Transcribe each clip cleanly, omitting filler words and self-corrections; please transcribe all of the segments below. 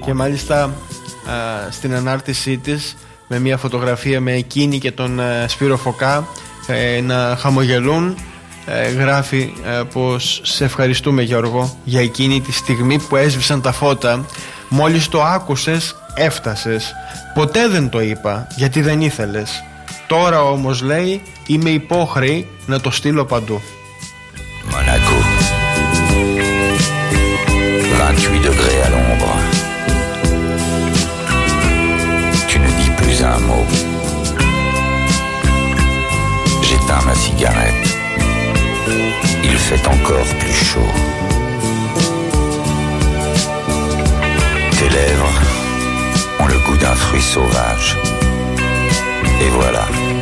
Και μάλιστα στην ανάρτησή της, με μια φωτογραφία με εκείνη και τον Σπύρο Φωκά να χαμογελούν, γράφει πως «Σε ευχαριστούμε, Γιώργο, για εκείνη τη στιγμή που έσβησαν τα φώτα. Μόλις το άκουσες, έφτασες. Ποτέ δεν το είπα, γιατί δεν ήθελες. Τώρα όμως, λέει, είμαι υπόχρεη να το στείλω παντού». Monaco, 28 degrés à l'ombre. Tu ne dis plus un mot. J'éteins ma cigarette. Il fait encore plus chaud. Tes lèvres ont le goût d'un fruit sauvage. Et voilà,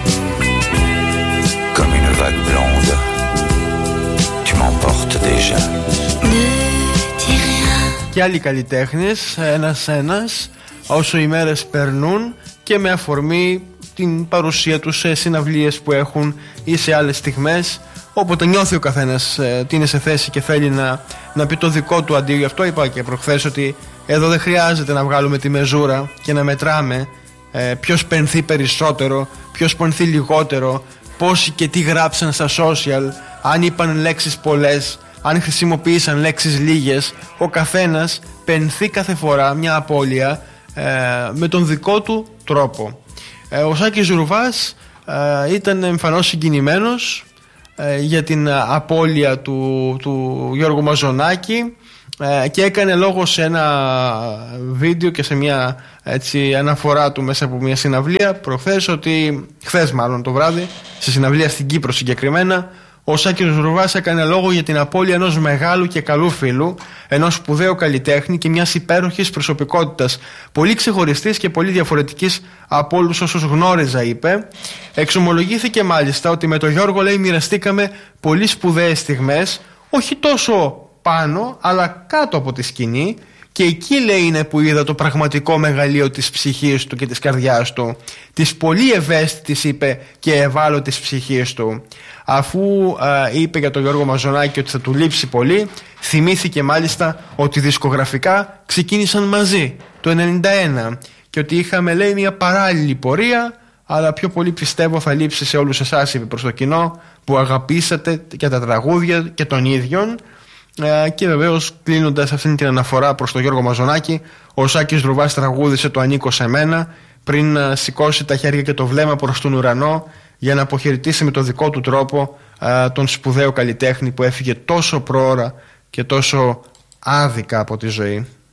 comme une vague blonde, tu m'emportes déjà. Και άλλοι καλλιτέχνες, ένας-ένας, όσο οι μέρες περνούν και με αφορμή την παρουσία τους σε συναυλίες που έχουν ή σε άλλες στιγμές, όποτε νιώθει ο καθένας ότι είναι σε θέση και θέλει να πει το δικό του αντίο. Γι' αυτό είπα και προχθές ότι εδώ δεν χρειάζεται να βγάλουμε τη μεζούρα και να μετράμε ποιος πενθεί περισσότερο, ποιος πενθεί λιγότερο, πόσοι και τι γράψαν στα social, αν είπαν λέξεις πολλές, αν χρησιμοποίησαν λέξεις λίγες. Ο καθένας πενθεί κάθε φορά μια απώλεια με τον δικό του τρόπο. Ο Σάκης Ζουρβάς ήταν εμφανώς συγκινημένος για την απώλεια του Γιώργου Μαζονάκη και έκανε λόγο σε ένα βίντεο και σε μια αναφορά του μέσα από μια συναυλία προχθές, ότι χθες μάλλον το βράδυ, σε συναυλία στην Κύπρο συγκεκριμένα, ο Σάκης Ζουρβάς έκανε λόγο για την απώλεια ενός μεγάλου και καλού φίλου, ενός σπουδαίου καλλιτέχνη και μιας υπέροχης προσωπικότητας, πολύ ξεχωριστής και πολύ διαφορετικής από όλους όσους γνώριζα, είπε. Εξομολογήθηκε μάλιστα ότι με τον Γιώργο, λέει, μοιραστήκαμε πολύ σπουδαίες στιγμές, όχι τόσο πάνω αλλά κάτω από τη σκηνή, και εκεί, λέει, είναι που είδα το πραγματικό μεγαλείο της ψυχής του και της καρδιάς του, της πολύ ευαίσθητης, είπε, και ευάλωτης ψυχής του. Αφού είπε για τον Γιώργο Μαζονάκη ότι θα του λείψει πολύ, θυμήθηκε μάλιστα ότι δισκογραφικά ξεκίνησαν μαζί το 1991 και ότι είχαμε, λέει, μια παράλληλη πορεία, αλλά πιο πολύ πιστεύω θα λείψει σε όλους εσάς, είπε, προς το κοινό που αγαπήσατε και τα τραγούδια και τον ίδιον. Και βεβαίως, κλείνοντας αυτήν την αναφορά προς τον Γιώργο Μαζονάκη, ο Σάκης Ζουρβάς τραγούδισε το «Ανήκω σε μένα» πριν σηκώσει τα χέρια και το βλέμμα προς τον ουρανό για να αποχαιρετήσει με τον δικό του τρόπο τον σπουδαίο καλλιτέχνη που έφυγε τόσο πρόωρα και τόσο άδικα από τη ζωή.